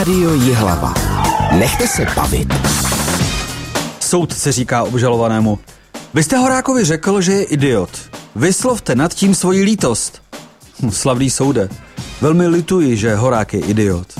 Rádio Jihlava. Nechte se bavit. Soudce říká obžalovanému: vy jste Horákovi řekl, že je idiot. Vyslovte nad tím svoji lítost. Slavný soude, velmi lituji, že Horák je idiot.